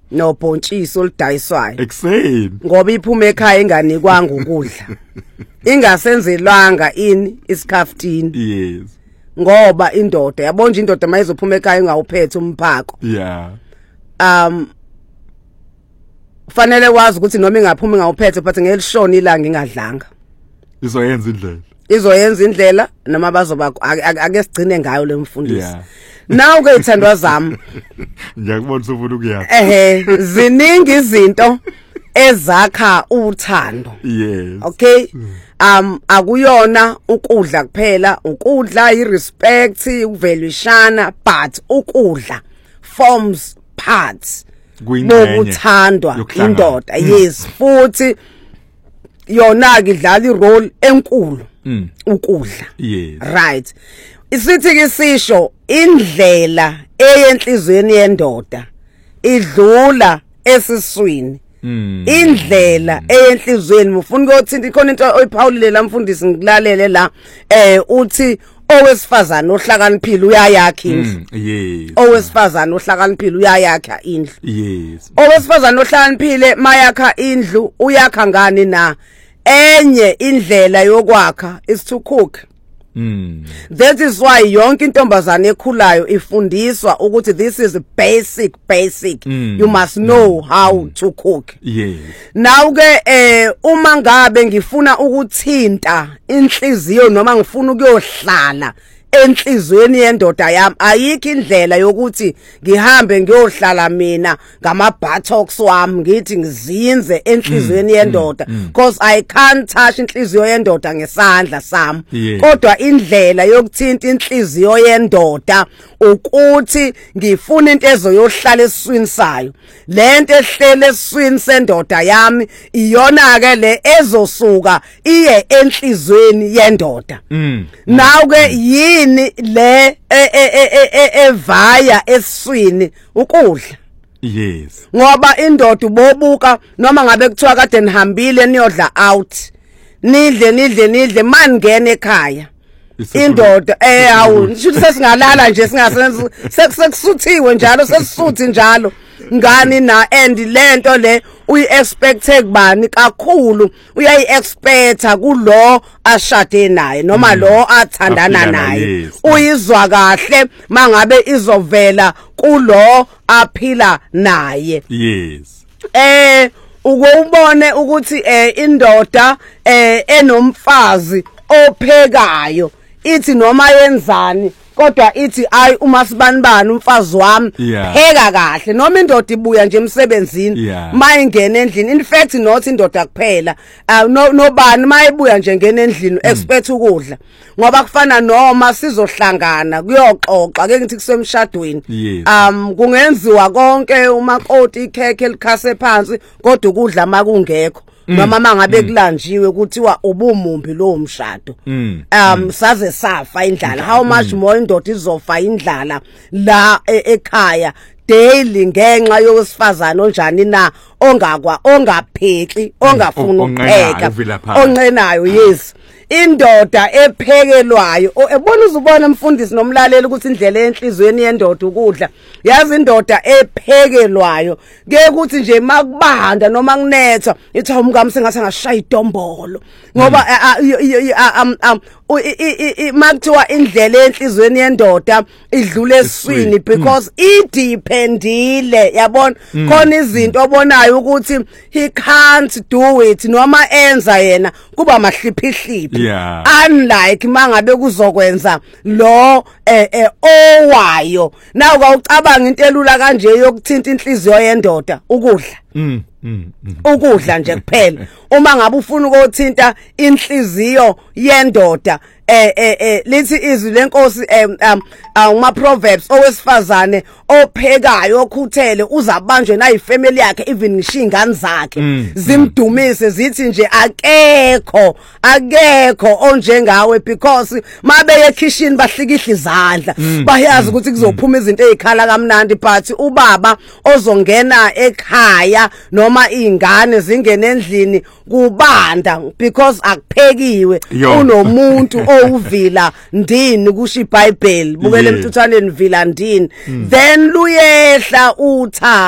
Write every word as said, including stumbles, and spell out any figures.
nobhontshisi oludayiswayo ekseni ngoba iphuma ekhaya inganikwanga ukudla ingasenzelwanga ini isikhaftini yes ngoba indoda yabona nje indoda mayizophuma ekhaya ingawuphethe umphako yeah um fanele wazi ukuthi noma ingaphuma ingawuphethe but ngelishona ilanga ingadlanga izoyenza indlela izoyenza indlela noma bazoba ake sigcine ngayo le mfundisi yeah nawu ke ithandwa zami ngiyakubona ufuna ukuyazi ehe ziningi izinto ezakha uthando yes okay um akuyona ukudla kuphela ukudla irespect ukuvalueshana but ukudla forms parts bokuthandwa indoda yes futhi yona ke idlala irole enkulu ukudla yes right isithi ke sisho indlela eyenhlizweni yendoda idlula esiswini indlela eyenhlizweni ufuna ukuthinta ikhona into oyiphawulile la mfundisi ngikulalele la eh uthi owesifazana ohlakaniphile uyayakha indlu yes owesifazana ohlakaniphile uyayakha indlu yes owesifazana ohlakaniphile mayakha indlu uyakha ngani na enye indlela yokwakha is to cook. Mm. That is why yonke intombazane ekhulayo ifundiswa ukuthi this is basic basic mm. you must know mm. how mm. to cook. Yes. Now ke eh uma ngabe ngifuna ukuthinta inhliziyo noma ngifuna ukuyohlala enhlizweni yendoda yami ayikho indlela yokuthi ngihambe ngiyohlala mina ngama buttocks wami ngithi ngizinze enhlizweni yendoda because I can't touch inhliziyo yendoda ngesandla sami kodwa indlela yokuthinta inhliziyo yendoda ukuthi ngifuna into ezoyohlala esiswini sayo lento ehlele esiswini sendoda yami iyona ke le ezosuka iye enhlizweni yendoda now ke yi ini le evaya eswini ukudla yes ngoba indoda ubobuka noma ngabe kuthiwa kade nihambile niyodla out nidle nidle nidle mangene ekhaya indoda eh awu ngisho sesingalala nje singasenzi sekusuthiwe njalo sesisuthi njalo ngani na and lento le uyi expecte kubani kakhulu uyayi expecta kulo ashade naye noma lo athandana naye uyizwa kahle mangabe izovela kulo aphila naye yes eh ukubone ukuthi eh indoda eh enomfazi ophekayo ithi noma yenzani kodwa ithi ayi uma sibanibani umfazi wami pheka kahle noma indoda ibuya nje emsebenzini mayingena endlini in fact not indoda kuphela nobani mayibuya nje ngene endlini expect ukudla ngoba kufana noma sizohlangana kuyoxoxa ke ngithi kusemshadweni um kungenziwa konke umakoti ikhekhe likhase phansi kodwa ukudla makungekho noma mangabe kulanjiwe kuthiwa ubumumbi lo mshado um saze safa indlala how much more indoda izofa indlala la ekhaya daily ngenxa yowesifazana onjani na ongakwa ongapheki ongafuna ukupheka oncenayo yes indoda ephekelwayo ebona uzubona umfundisi nomlaleli ukuthi indlela enhlizweni yendoda ukudla yazi indoda ephekelwayo ke ukuthi nje makubanda noma kunetha ithi umkami sengathi angashaya idombolo ngoba makuthiwa indlela enhlizweni yendoda idlule eswini because idependile yabona khona izinto obonayo ukuthi he can't do it noma enza yena kuba mahliphihliphi yeah. unlike mangabe kuzokwenza lo eh, eh owayo nawu kawucabanga into elula kanje yokuthinta inhliziyo yendoda ukudla mm, mm, mm. ukudla nje kuphela uma ngabe ufuna ukuthinta inhliziyo yendoda eh eh eh lithi izwi lenkosi um uma proverbs owesifazane ophekayo okhuthele uzabanjwe na ifamily yakhe even ngisho ingane zakhe mm, zimdumise zithi nje akekho akekho onjengawe because mabeye kitchen bahlikihla izandla mm, bayazi ukuthi kuzophuma izinto ezikhala kamnandi but ubaba ozongena ekhaya noma ingane zingene endlini kubanda because akuphekiwe unomuntu owuvila ndini kusho iBhayibheli bukele emthuthaneni vila ndini then luyehla utha